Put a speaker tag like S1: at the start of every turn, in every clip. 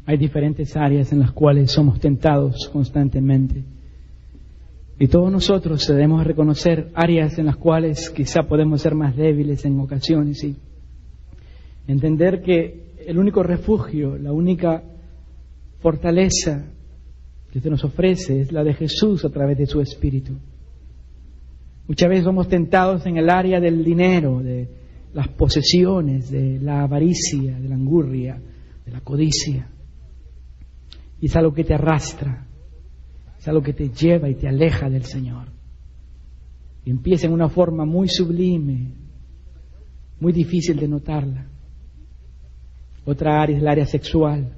S1: Hay diferentes áreas en las cuales somos tentados constantemente. Y todos nosotros debemos reconocer áreas en las cuales quizá podemos ser más débiles en ocasiones y entender que el único refugio, la única fortaleza que se nos ofrece es la de Jesús a través de su Espíritu. Muchas veces somos tentados en el área del dinero, de las posesiones, de la avaricia, de la angurria, de la codicia. Y es algo que te arrastra, es algo que te lleva y te aleja del Señor. Y empieza en una forma muy sublime, muy difícil de notarla. Otra área es el área sexual.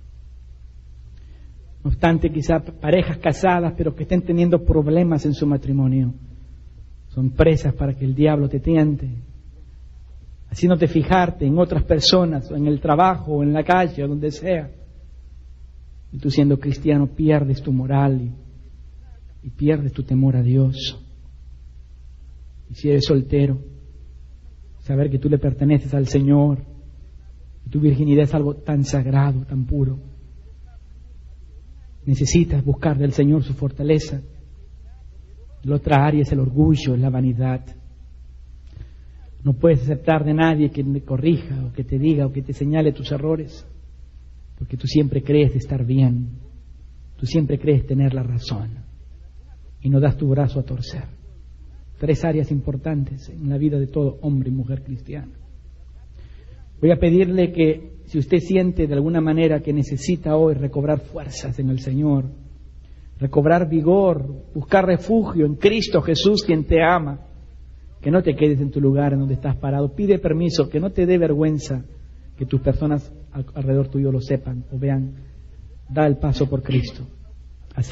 S1: No obstante, quizá parejas casadas, pero que estén teniendo problemas en su matrimonio, son presas para que el diablo te tiente, haciéndote fijarte en otras personas, o en el trabajo, o en la calle, o donde sea. Y tú, siendo cristiano, pierdes tu moral y pierdes tu temor a Dios. Y si eres soltero, saber que tú le perteneces al Señor, y tu virginidad es algo tan sagrado, tan puro. Necesitas buscar del Señor su fortaleza. La otra área es el orgullo, la vanidad. No puedes aceptar de nadie que te corrija, o que te diga, o que te señale tus errores, porque tú siempre crees estar bien, tú siempre crees tener la razón, y no das tu brazo a torcer. 3 áreas importantes en la vida de todo hombre y mujer cristiana. Voy a pedirle que, si usted siente de alguna manera que necesita hoy recobrar fuerzas en el Señor, recobrar vigor, buscar refugio en Cristo Jesús, quien te ama, que no te quedes en tu lugar en donde estás parado. Pide permiso, que no te dé vergüenza que tus personas alrededor tuyo lo sepan o vean. Da el paso por Cristo.